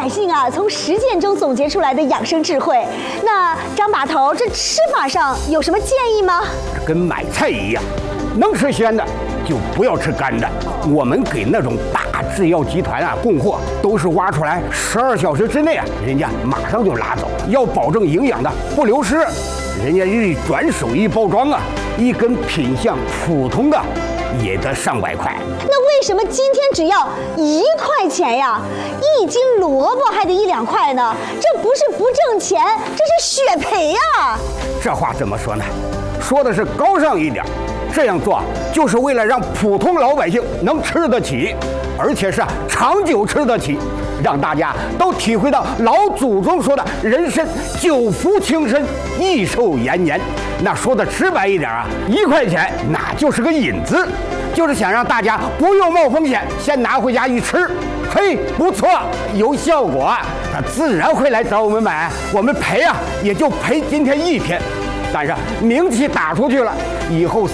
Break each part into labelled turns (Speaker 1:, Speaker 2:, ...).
Speaker 1: 百姓啊从实践中总结出来的养生智慧。那张把头，这吃法上有什么建议吗？
Speaker 2: 跟买菜一样，能吃鲜的就不要吃干的。我们给那种大制药集团啊供货，都是挖出来12小时之内啊，人家马上就拉走，要保证营养的不流失。人家一转手一包装啊，一根品相普通的也得上百块。
Speaker 1: 那为什么今天只要1块钱呀？一斤萝卜还得1、2块呢？这不是不挣钱，这是血赔呀！
Speaker 2: 这话怎么说呢？说的是高尚一点，这样做就是为了让普通老百姓能吃得起，而且是长久吃得起，让大家都体会到老祖宗说的人参久服轻身，益寿延年。那说的直白一点啊，1块钱那就是个引子，就是想让大家不用冒风险，先拿回家一吃，嘿，不错，有效果，他自然会来找我们买。我们赔啊，也就赔今天1天。但是名气打出去了，以后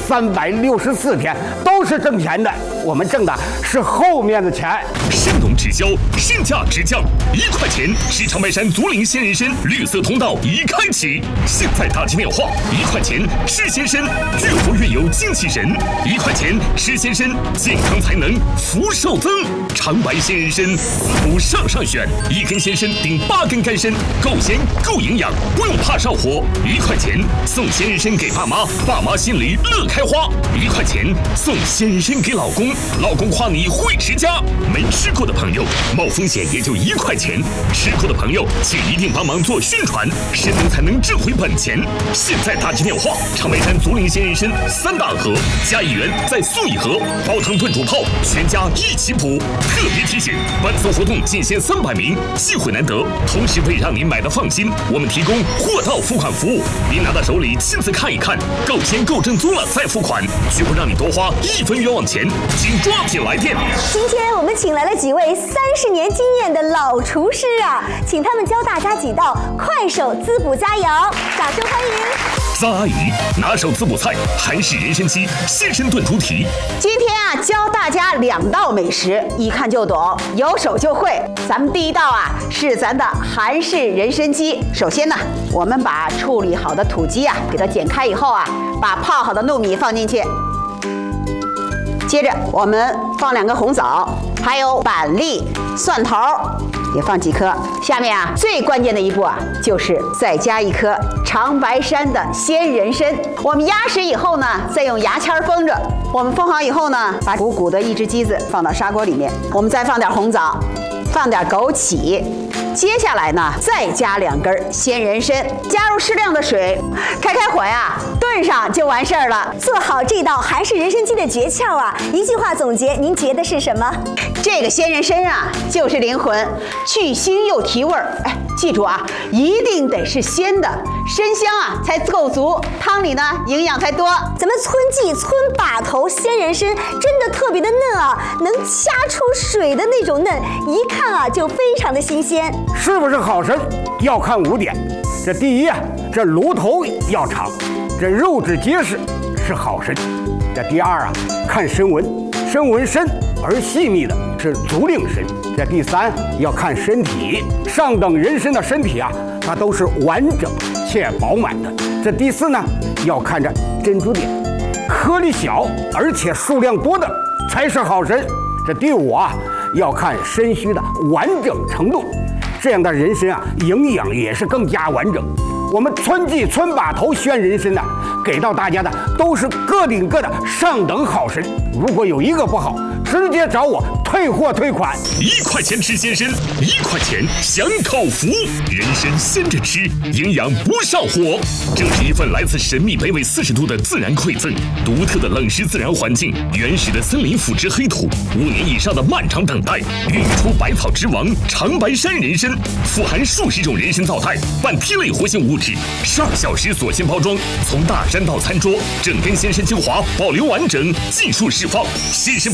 Speaker 2: 364天都是挣钱的。我们挣的是后面的钱。
Speaker 3: 神农直销，身价直降，1块钱是长白山竹林鲜人参绿色通道已开启。现在打起电话，1块钱吃鲜参，越活越有精气神。1块钱吃鲜参，健康才能福寿增。长白鲜人参，滋补上选，1根鲜参顶8根干参，够鲜够营养，不用怕上火。1块钱送鲜人参给爸妈，爸妈心里乐开花。1块钱送鲜人参给老公，老公夸你会持家。没吃过的朋友，冒风险也就1块钱；吃过的朋友，请一定帮忙做宣传，神农才能挣回本钱。现在打起电话，长白山竹林鲜人参3大盒加1元，再送1盒煲汤炖煮泡，全家一起补。特别提醒，本次活动仅限300名，机会难得，同时为让您买的放心，我们提供货到付款服务，您拿到手里亲自看一看，够鲜够正宗了再付款，绝不让你多花1分冤枉钱，请抓紧来电。
Speaker 1: 今天我们请来了几位30年经验的老厨师啊，请他们教大家几道快手滋补佳肴，掌声欢迎。
Speaker 3: 张阿姨拿手滋补菜韩式人参鸡鲜参炖猪蹄。
Speaker 4: 今天啊，教大家2道美食，一看就懂，有手就会。咱们第一道啊是咱的韩式人参鸡。首先呢，我们把处理好的土鸡啊给它剪开以后啊，把泡好的糯米放进去。接着我们放2个红枣，还有板栗、蒜头，也放几颗。下面啊，最关键的一步啊，就是再加1颗长白山的鲜人参。我们压实以后呢，再用牙签封着。我们封好以后呢，把鼓鼓的1只鸡子放到砂锅里面，我们再放点红枣，放点枸杞。接下来呢，再加2根鲜人参，加入适量的水，开火呀，炖上就完事儿了。
Speaker 1: 做好这道韩式人参鸡的诀窍啊，一句话总结，您觉得是什么？
Speaker 4: 这个鲜人参啊，就是灵魂，去腥又提味儿。哎，记住啊，一定得是鲜的，参香啊才够足，汤里呢营养才多。
Speaker 1: 咱们村记村把头鲜人参真的特别的嫩啊，能掐出水的那种嫩，一看啊就非常的新鲜。
Speaker 2: 是不是好参要看5点，这第一啊，这炉头要长，这肉质结实是好参。这第二啊，看参纹，参纹深而细密的是竹令参。这第3要看身体，上等人参的身体啊，它都是完整且饱满的。这第4呢，要看着珍珠点，颗粒小而且数量多的才是好参。这第5啊，要看参须的完整程度，这样的人参啊，营养也是更加完整。我们村记村把头鲜人参呢，给到大家的都是个顶个的上等好参。如果有一个不好，直接找我退货退款。
Speaker 3: 1块钱吃鲜参，1块钱享口福。人参鲜着吃，营养不上火。这是一份来自神秘北纬40度的自然馈赠，独特的冷湿自然环境，原始的森林腐殖黑土，5年以上的漫长等待，孕育出百草之王长白山人参，富含数十种人参皂肽、半萜类活性物质，12小时锁鲜包装，从大山到餐桌，整根鲜参精华保留完整，技术释放，鲜参不上火，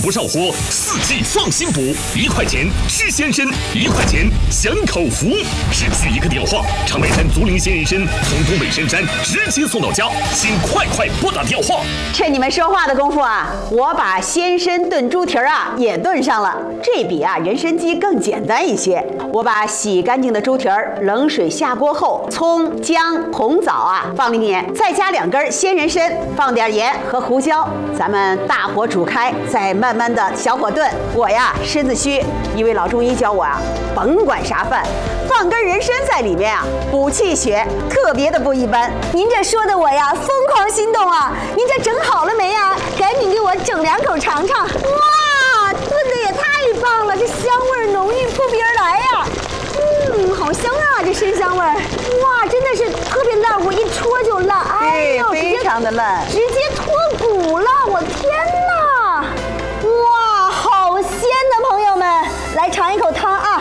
Speaker 3: 活，四季放心补，1块钱吃鲜参，1块钱享口福，只需一个电话，长白山竹林鲜人参从东北深山直接送到家，请快拨打电话。
Speaker 4: 趁你们说话的功夫啊，我把鲜参炖猪蹄儿啊也炖上了，这比人参鸡更简单一些。我把洗干净的猪蹄儿冷水下锅后，葱、姜、红枣放里面，再加2根鲜人参，放点盐和胡椒，咱们大火煮开，再慢慢的小火炖。我身子虚，一位老中医教我甭管啥饭，放根人参在里面补气血，特别的不一般。
Speaker 1: 您这说的我疯狂心动啊！您这整好了没呀？赶紧给我整2口尝尝。哇，炖的也太棒了，这香味浓郁扑鼻而来呀！好香啊，这参香味儿！哇，真的是特别烂乎，一戳就烂。哎呦，
Speaker 4: 非常的烂，
Speaker 1: 直接脱骨了！我天哪！哇，好鲜的朋友们，来尝一口汤啊！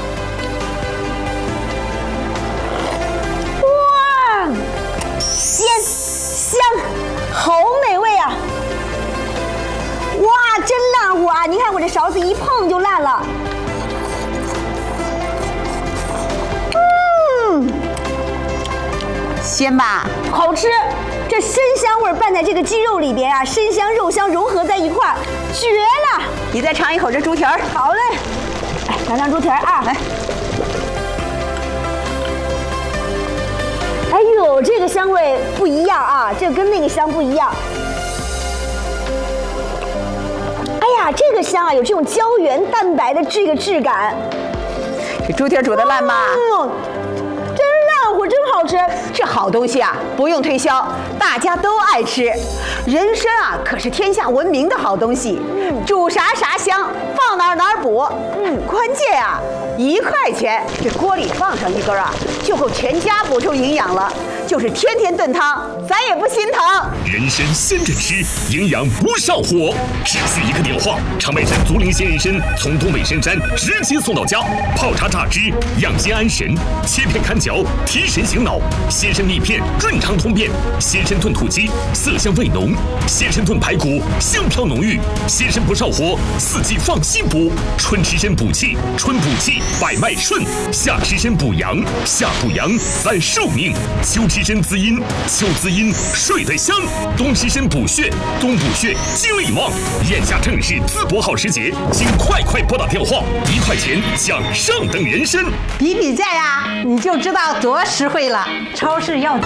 Speaker 1: 哇，鲜香，好美味啊！哇，真烂乎啊！您看我这勺子一碰就烂了。
Speaker 4: 鲜吧，
Speaker 1: 好吃。这参香味拌在这个鸡肉里边参香肉香融合在一块儿，绝了！
Speaker 4: 你再尝一口这猪蹄儿。
Speaker 1: 好嘞，来尝猪蹄儿来。哎呦，这个香味不一样这跟那个香不一样。哎呀，这个香有这种胶原蛋白的这个质感。
Speaker 4: 这猪蹄儿煮的烂吗？
Speaker 1: 真烂乎，真好吃。
Speaker 4: 这好东西不用推销，大家都爱吃。人参可是天下闻名的好东西，煮啥香，放哪儿补。关键1块钱，这锅里放上1根就够全家补充营养了。就是天天炖汤，咱也不心疼。
Speaker 3: 人参鲜着吃，营养不上火，只需一个电话，长白山竹林鲜人参从东北深山直接送到家，泡茶榨汁，养心安神，切片看嚼，提神醒脑。鲜参蜜片润肠通便，鲜参炖土鸡色香味浓，鲜参炖排骨香飘浓郁。鲜参不上火，四季放心补，春吃参补气，春补气百脉顺；夏吃参补阳，夏补阳咱寿命；秋吃参滋阴，秋滋阴睡得香；冬吃参补血，冬补血精力旺。眼下正是淄博好时节，请快拨打电话，1块钱享上等人参。
Speaker 5: 比价你就知道多实惠了。超市要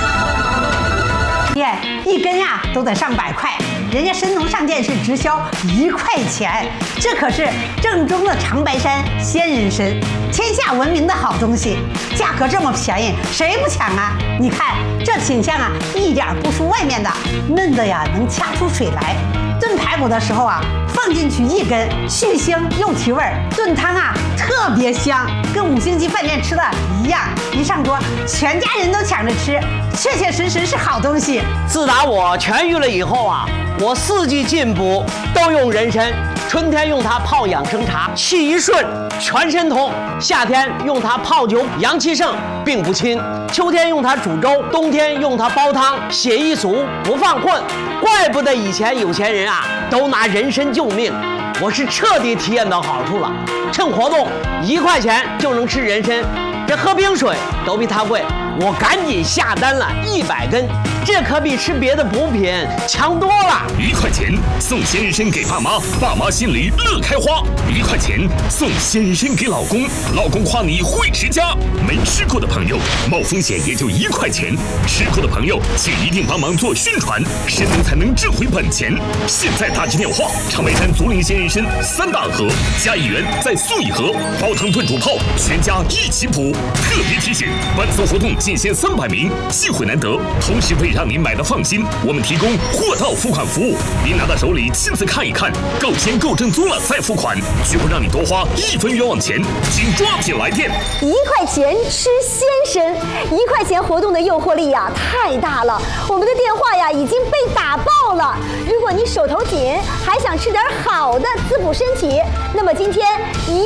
Speaker 5: 店1根都得上100块，人家参农上店是直销1块钱，这可是正宗的长白山鲜人参，天下闻名的好东西，价格这么便宜，谁不抢你看这品相一点不输外面的，嫩的能掐出水来。炖排骨的时候放进去1根，去腥又提味，炖汤特别香，跟5星级饭店吃的一样。一上桌，全家人都抢着吃，确确实实是好东西。
Speaker 6: 自打我痊愈了以后我4季进补都用人参，春天用它泡养生茶，气一顺，全身通；夏天用它泡酒，阳气盛，病不侵；秋天用它煮粥，冬天用它煲汤，血一足不犯困。怪不得以前有钱人都拿人参救命，我是彻底体验到好处了。趁活动1块钱就能吃人参，这喝冰水都比它贵，我赶紧下单了100根，这可比吃别的补品强多了。
Speaker 3: 1块钱送鲜人参给爸妈，爸妈心里乐开花；1块钱送鲜人参给老公，老公夸你会持家。没吃过的朋友，冒风险也就1块钱；吃过的朋友，请一定帮忙做宣传，神农才能挣回本钱。现在打起电话，长白山竹林鲜人参3大盒，加1元再送1盒，煲汤炖煮泡，全家一起补。特别提醒，本次活动仅限300名，机会难得。同时为让您买的放心，我们提供货到付款服务，您拿到手里亲自看一看，够鲜够正宗了再付款，绝不让你多花1分冤枉钱，请抓紧来电。
Speaker 1: 1块钱吃鲜参，1块钱活动的诱惑力太大了，我们的电话已经被打爆了。如果你手头紧，还想吃点好的滋补身体，那么今天1块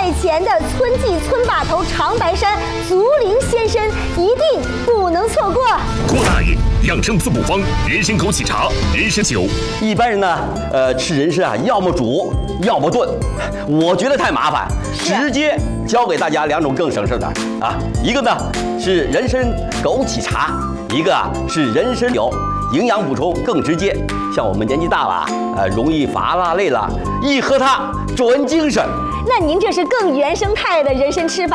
Speaker 1: 块钱的村记村把头长白山竹林鲜参，一定不能错过。
Speaker 3: 郭大爷，养生滋补方人参枸杞茶、人参酒。
Speaker 7: 一般人呢，吃人参啊，要么煮，要么炖。我觉得太麻烦，直接教给大家2种更省事的啊。一个呢是人参枸杞茶，一个啊是人参酒，营养补充更直接。像我们年纪大了，容易乏了累了，一喝它转精神。
Speaker 1: 那您这是更原生态的人参吃法